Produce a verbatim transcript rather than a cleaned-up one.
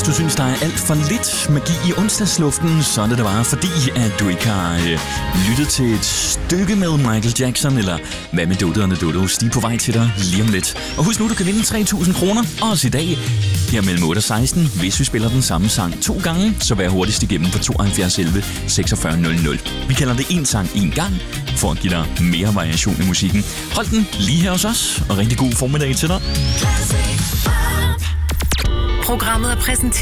du synes, der er alt for lidt magi i onsdagsluften, så er det da bare fordi, at du ikke har øh, lyttet til et stykke med Michael Jackson, eller hvad med Dodo og Dodos, de er på vej til dig lige om lidt. Og husk nu, du kan vinde tre tusind kroner, også i dag, her mellem otte og seksten, hvis vi spiller den samme sang to gange, så vær hurtigst igennem på tooghalvfjerds elleve seksogfyrre nul nul. Vi kalder det en sang en gang, for at give dig mere variation i musikken. Hold den lige her hos os, og rigtig god formiddag til dig. Programmet er præsenteret